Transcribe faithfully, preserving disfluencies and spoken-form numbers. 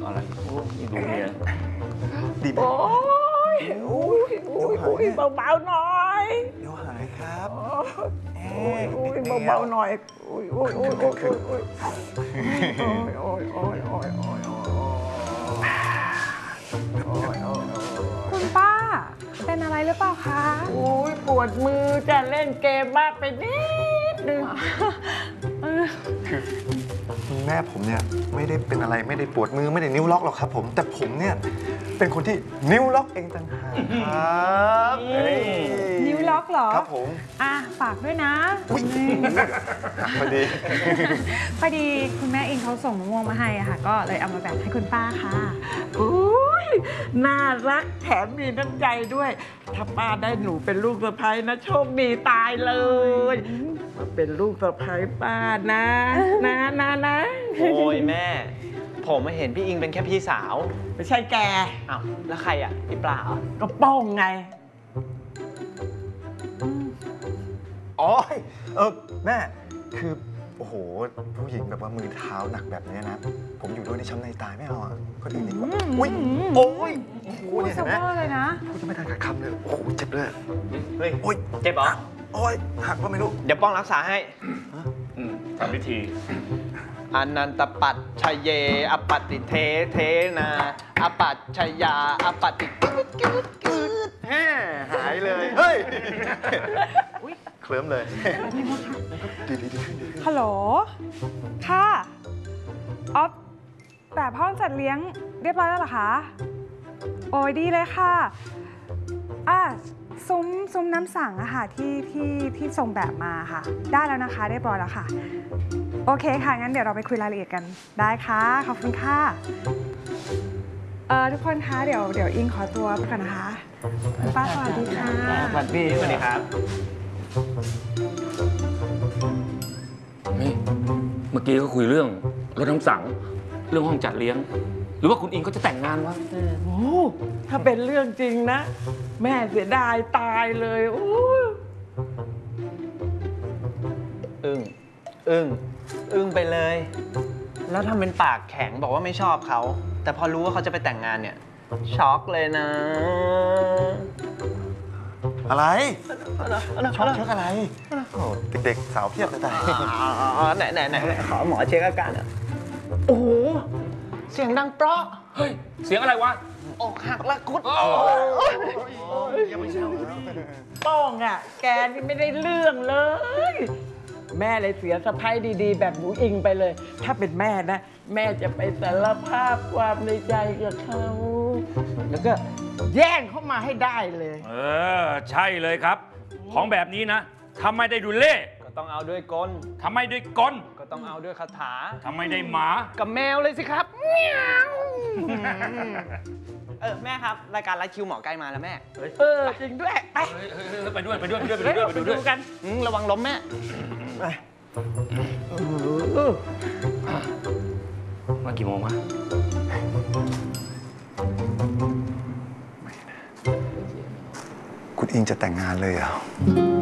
อะไรดูเมียดีไหมโอ้ยโอ้ยโอ้ยโอ้ยเบาๆหน่อยเดี๋ยวหายครับโอ้โอ้ยโอ้ยเบาๆหน่อยโอ้ยโอ้ยโอ้ยโอ้ยโอ้ยโอ้ยโอ้ยโอ้ยโอ้ยโอ้ยโอ้ยโอ้ยคุณป้าเป็นอะไรหรือเปล่าคะโอ้ยปวดมือจะเล่นเกมมากไปนิดนึงคือแม่ผมเนี่ยไม่ได้เป็นอะไรไม่ได้ปวดมือไม่ได้นิ้วล็อกหรอกครับผมแต่ผมเนี่ยเป็นคนที่นิ้วล็อกเองต่างหากครับนิ้วล็อกเหรอครับผมอ่ะฝากด้วยนะอุ๊ยพอดีพอดีคุณแม่เองเขาส่งมะม่วงมาให้อะค่ะ ก็เลยเอามาแบ่งให้คุณป้าค่ะอุ้ยน่ารักแถมมีน้ำใจด้วย ถ้าป้าได้หนูเป็นลูกสะใภ้นะโชคดีตายเลยมาเป็นลูกสะใภ้ป้านะนะนะนะโอ้ยแม่ ผมมาเห็นพี่อิงเป็นแค่พี่สาวไม่ใช่แกอ้าวแล้วใครอ่ะพี่ปลาเหรอก็ป้องไงอ๋อเออแม่คือโอ้โหผู้หญิงแบบว่ามือเท้าหนักแบบนี้นะผมอยู่ด้วยในช้ำในตายไม่เอาอ่ะก็ดีดีกว่าอุ้ยโอ้ยโอ้โหพูดเนี่ยซะเห็นไหมเวอร์เลยนะพูดจะไม่ทันขาดคำเลยโอ้โหเจ็บเลยเฮ้ยโอ้ยเจ็บเหรอโอ้ยหักก็ไม่รู้เดี๋ยวป้องรักษาให้ทำพิธีอนันตปัจชยเยอปปติเทเทนาอปัจชยาอปปติกึดกึดกึดแฮ่หายเลยเฮ้ยเคลิ้มเลยดีดีดีขึ้นดีขึ้นฮัลโหล ค่ะออฟแบบห้องจัดเลี้ยงเรียบร้อยแล้วเหรอคะ โอ้ยดีเลยค่ะ อ่ะซุ้มซุ้มน้ำสั่งอะค่ะที่ที่ที่ส่งแบบมาค่ะ ได้แล้วนะคะเรียบร้อยแล้วค่ะ โอเคค่ะ งั้นเดี๋ยวเราไปคุยรายละเอียดกัน ได้ค่ะ ขอบคุณค่ะ เอ่อทุกคนคะ เดี๋ยวเดี๋ยวอิงขอตัวไปก่อนนะคะคุณป้าสวัสดีค่ะสวัสดีสวัสดีครับนี่ เมื่อกี้ก็คุยเรื่องรถน้ำสัง เรื่องห้องจัดเลี้ยง หรือว่าคุณอิงเขาจะแต่งงานวะโอ้ถ้าเป็นเรื่องจริงนะ แม่เสียดายตายเลยโอ้อึ้งอึ้งอึ้งไปเลย แล้วทำเป็นปากแข็งบอกว่าไม่ชอบเขา แต่พอรู้ว่าเขาจะไปแต่งงานเนี่ย ช็อกเลยนะอะไรช็อกเช็คอะไรโอ้เด็กๆสาวเพียบเลยแต่อ๋อไหนไหนไหนขอหมอเช็คอาการอ่ะโอ้โห เสียงดังเปราะเฮ้ย เสียงอะไรวะอกหักละกุดยังไม่เช่าป้องอ่ะ แกนี่ไม่ได้เรื่องเลย แม่เลยเสียสะพ้ายดีๆ แบบหนูอิงไปเลย ถ้าเป็นแม่นะ แม่จะไปสารภาพความในใจกับเขาแล้วก็แย่งเข้ามาให้ได้เลยเออ ใช่เลยครับ ของแบบนี้นะทำไมได้ดูเล่ก็ต้องเอาด้วยกลทำไมได้กลก็ต้องเอาด้วยคาถาทำไมได้หมากับแมวเลยสิครับเออแม่ครับ รายการไลฟ์คิวหมอใกล้มาแล้วแม่เออ จริงด้วย ไปเฮ้ยเฮ้ยเฮ้ยไปด้วยไปด้วยไปด้วยไปเฮ้ยด้วยไปไปด้วยดูกันอืมระวังล้มแม่มากี่โมงวะคุณอิงจะแต่งงานเลยเหรอ